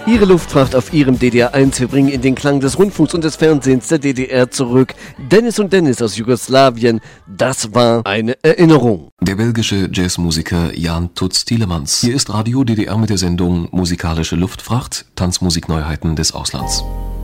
Ihre Luftfracht auf Ihrem DDR1. Wir bringen in den Klang des Rundfunks und des Fernsehens der DDR zurück. Dennis und Dennis aus Jugoslawien, das war eine Erinnerung. Der belgische Jazzmusiker Jan Tutz Tielemans. Hier ist Radio DDR mit der Sendung Musikalische Luftfracht, Tanzmusikneuheiten des Auslands.